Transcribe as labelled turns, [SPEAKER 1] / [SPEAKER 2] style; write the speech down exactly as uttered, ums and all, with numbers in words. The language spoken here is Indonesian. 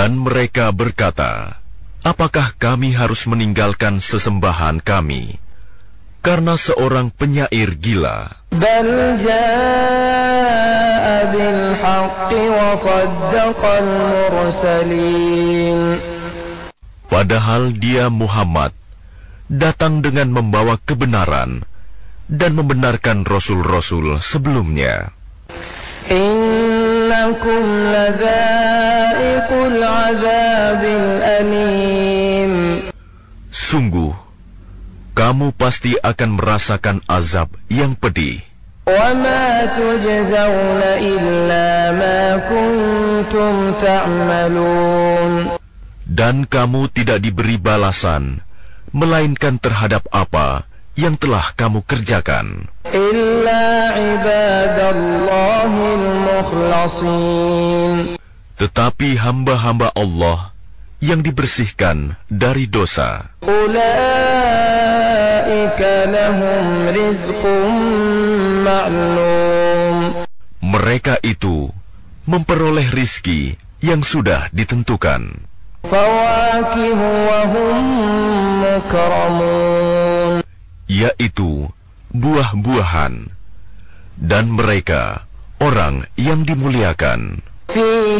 [SPEAKER 1] Dan mereka berkata, apakah kami harus meninggalkan sesembahan kami karena seorang penyair gila?
[SPEAKER 2] Bal jaa'a bil haqqi wa saddaqal mursalin.
[SPEAKER 1] Padahal dia Muhammad datang dengan membawa kebenaran dan membenarkan rasul-rasul sebelumnya.
[SPEAKER 2] Innakum ladza'iqul 'adzabil alim.
[SPEAKER 1] Sungguh, kamu pasti akan merasakan azab yang pedih.
[SPEAKER 2] Wa ma tujzauna illa ma kuntum ta'malun.
[SPEAKER 1] Dan kamu tidak diberi balasan, melainkan terhadap apa yang telah kamu kerjakan.
[SPEAKER 2] Illa ibadallahil mukhlasin.
[SPEAKER 1] Tetapi hamba-hamba Allah yang dibersihkan dari dosa.
[SPEAKER 2] Ulaika lahum rizqum ma'lum.
[SPEAKER 1] Mereka itu memperoleh rizki yang sudah ditentukan.
[SPEAKER 2] Fawakihu wa hum mukramun.
[SPEAKER 1] Yaitu buah-buahan, dan mereka orang yang dimuliakan.
[SPEAKER 2] Fi